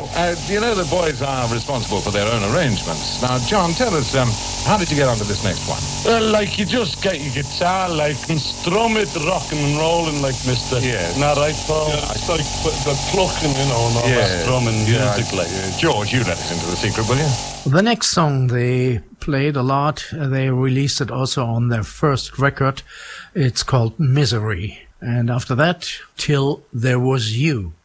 You know the boys are responsible for their own arrangements. Now, John, tell us, how did you get onto this next one? Well, like, you just get your guitar, like, and strum it, rocking and rolling, like, mister. Yeah. Isn't that right, Paul? Yeah, it's like the plucking, and all that strumming music, like. George, you let us into the secret, will you? The next song they played a lot, they released it also on their first record. It's called Misery. And after that, Till There Was You.